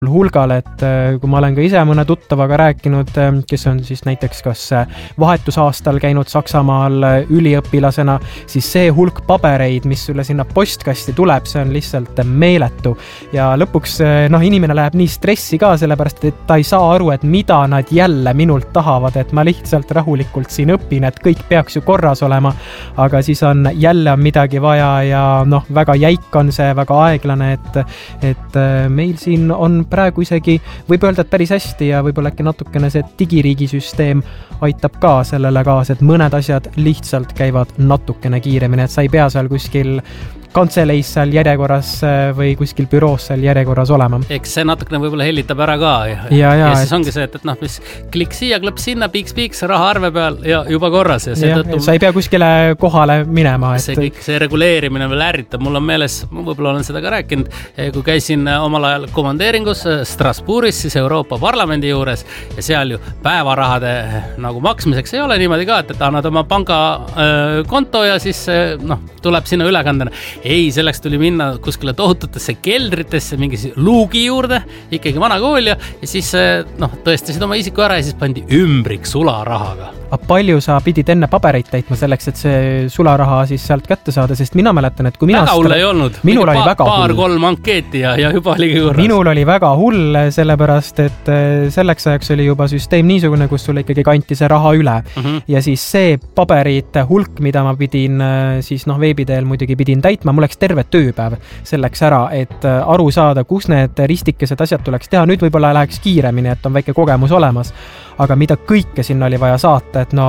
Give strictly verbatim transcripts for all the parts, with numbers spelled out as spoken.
hulgal, et kui ma olen ka ise mõne tuttavaga rääkinud, kes on siis näiteks kas vahetusaastal käinud Saksamaal üliõpilasena, siis see hulk pabereid, mis sulle sinna postkasti tuleb, see on lihtsalt meeletu. Ja lõpuks noh, inimene läheb nii stressi ka, sellepärast, et ta ei saa aru, et mida nad jälle minult tahavad, et ma lihtsalt rahulikult siin õpin, et kõik peaks ju korras olema, aga siis on jälle on midagi vaja ja noh, väga jäik on see, väga aeglane, et, et meil siin on praegu isegi võib öelda, et päris hästi ja võib-olla äkki natukene see digiriigisüsteem aitab ka sellele kaasa, et mõned asjad lihtsalt käivad natukene kiiremini, et sa ei pea seal kuskil kantseleis seal järjekorras või kuskil büroos seal järjekorras olema. Eks see natukene võib-olla hellitab ära ka. Ja, ja, ja, ja siis et... ongi see, et, et noh, mis klikk siia, klõpp sinna, piiks-piiks, raha arve peal ja juba korras. Ja ja, tõttu... Sa ei pea kuskile kohale minema. Et... See kõik, see reguleerimine veel ärritab. Mul on meeles, võib-olla olen seda ka rääkinud, kui käisin omal ajal komandeeringus Strasbourgis, siis Euroopa Parlamendi juures ja seal ju päevarahade nagu maksmiseks ei ole niimoodi ka, et, et annad oma panga äh, konto ja siis noh, tuleb sinna ülekandena. Ei, selleks tuli minna kuskile tohututesse keldritesse, mingis luugi juurde, ikkagi vana kool ja, ja siis noh, tõestasid oma isiku ära ja siis pandi ümbrik sularahaga. Aga palju sa pidid enne pabereid täitma selleks, et see sularaha siis sealt kätte saada, sest mina mäletan, et kui mina... Väga hull ei olnud. Minul oli pa- väga hull. Paar-kolm ankeeti ja, ja juba oligi korras. Minul oli väga hull, sellepärast, et selleks ajaks oli juba süsteem niisugune, kus sulle ikkagi kanti see raha üle. Mm-hmm. Ja siis see paberite hulk, mida ma pidin siis noh, veebiteel muidugi pidin täitma, mul läks terve tööpäev selleks ära, et aru saada, kus need ristikesed asjad tuleks teha. Nüüd võib-olla läheks kiiremini, et on väike kogemus olemas, aga mida kõike sinna oli vaja saata, et no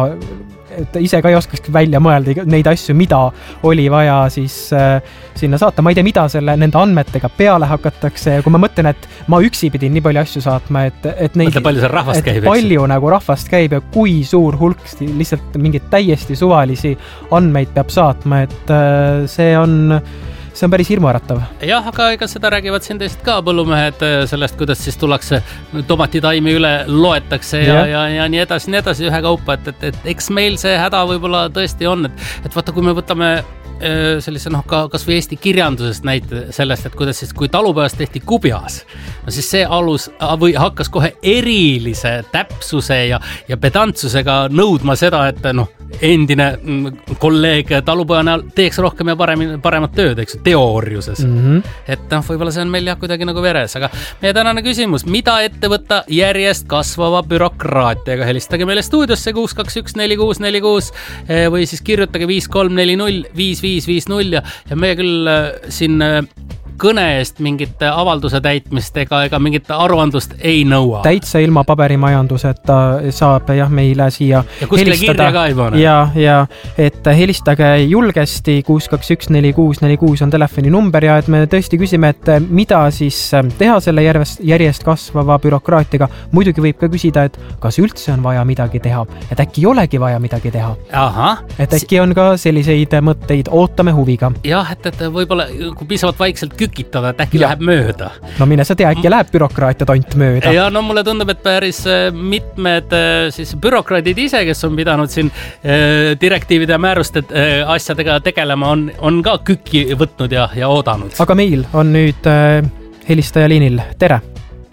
et ise ka ei oskaks välja mõelda neid asju, mida oli vaja siis äh, sinna saata. Ma ei tea, mida selle, nende andmetega peale hakatakse ja kui ma mõtlen, et ma üksi pidin nii palju asju saatma, et, et neid... Mõtle, palju seal rahvast käib, palju nagu rahvast käib ja kui suur hulk lihtsalt mingid täiesti suvalisi andmeid peab saatma, et äh, see on... See on päris hirmuäratav. Jah, aga ega seda räägivad siin teised ka põllumehed sellest, kuidas siis tullakse tomatitaimi üle loetakse ja, ja, ja, ja nii edasi, nii edasi ühe kaupa, et, et, et eks meil see häda võib-olla tõesti on, et, et vaata, kui me võtame sellise, noh, ka, kas või Eesti kirjandusest näite sellest, et kuidas siis, kui talupäevast tehti kubjas, no siis see alus või hakkas kohe erilise täpsuse ja, ja pedantsusega nõudma seda, et noh, endine kolleeg talupoja näol teeks rohkem ja parem, paremat tööd, eks, teooriuses. Mm-hmm. Et noh, võib-olla see on meil jah kuidagi nagu veres, aga meie tänane küsimus, mida ette võtta järjest kasvava bürokraatiaga? Helistage meile stuudiosse kuus kaks üks neli kuus neli kuus või siis kirjutage viis kolm neli null viis viis viis null ja, ja meie küll siin kõne eest mingit avalduse täitmist ega, ega mingit aruandlust ei nõua. Täitsa ilma paberimajanduseta saab jah meile siia ja kuskile kirja ka ei pane. Ja, ja et helistage julgesti, kuus kaks üks neli kuus neli kuus on telefoni number ja et me tõesti küsime, et mida siis teha selle järjest, järjest kasvava bürokraatiaga. Muidugi võib ka küsida, et kas üldse on vaja midagi teha, et äkki ei olegi vaja midagi teha. Aha. Et äkki on ka selliseid mõtteid, ootame huviga. Jah, et, et võib-olla kui piisavalt vaikselt kükitada, et äkki ja. Läheb mööda. No mine sa tea, äkki läheb bürokraatia tont mööda. Ja no mulle tundub, et päris mitmed siis bürokraadid ise, kes on pidanud siin direktiivide ja määruste asjadega tegelema, on, on ka kükki võtnud ja, ja oodanud. Aga meil on nüüd helistaja liinil. Tere!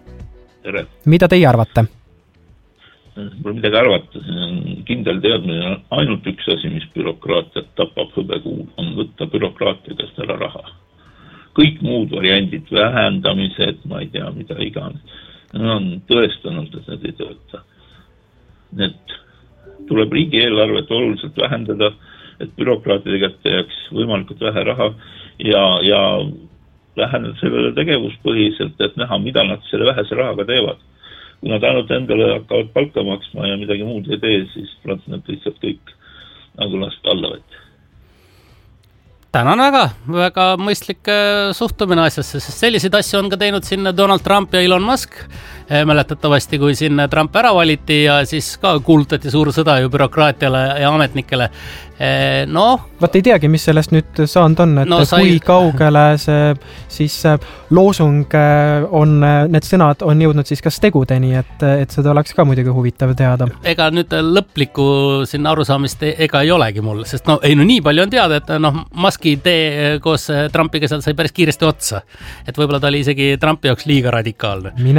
Tere! Mida teie arvate? Pole midagi arvata, see on kindel teadmine. Ainult üks asi, mis bürokraatiat tapab hõbekuul, on võtta bürokraatiakast ära raha. Kõik muud variandid, vähendamised, ma ei tea, mida iganes. Need on tõestanud, et need ei tööta. Need tuleb riigieelarvet oluliselt vähendada, et bürokraatide kätte jääks võimalikult vähe raha ja, ja vähendada sellele tegevuspõhiselt, et näha, mida nad selle vähese rahaga teevad. Kui nad ainult endale hakkavad palka maksma ja midagi muud ei tee, siis nad lihtsalt kõik nagu lasta alla võtta. Tänan väga, väga mõistlik suhtumine asjasse, sest selliseid asju on ka teinud siin Donald Trump ja Elon Musk. mäletatavasti, kui siin Trump ära valiti ja siis ka kuulutati suur sõda ju bürokraatiale ja ametnikele. Noh, vaat ei teagi, mis sellest nüüd saanud on, et no, sai... kui kaugele see siis loosung on, need sõnad on jõudnud siis kas tegudeni, et, et seda oleks ka muidugi huvitav teada. Ega nüüd lõplikku sinna arusaamist ega ei olegi mul, sest no, ei, no nii palju on teada, et noh, Muski idee koos Trumpiga seal sai päris kiiresti otsa. Et võib-olla ta oli isegi Trumpi jaoks liiga radikaalne. Mine